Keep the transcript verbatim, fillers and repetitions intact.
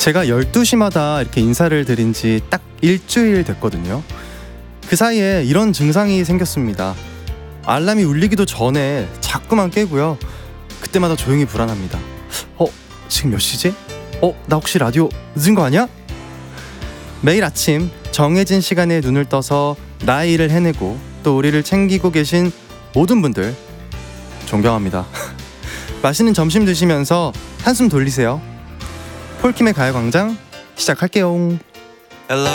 제가 열두 시마다 이렇게 인사를 드린 지 딱 일주일 됐거든요. 그 사이에 이런 증상이 생겼습니다. 알람이 울리기도 전에 자꾸만 깨고요. 그때마다 조용히 불안합니다. 어? 지금 몇 시지? 어? 나 혹시 라디오 늦은 거 아니야? 매일 아침 정해진 시간에 눈을 떠서 나의 일을 해내고 또 우리를 챙기고 계신 모든 분들 존경합니다. 맛있는 점심 드시면서 한숨 돌리세요. 폴킴의 가요광장 시작할게요. Hello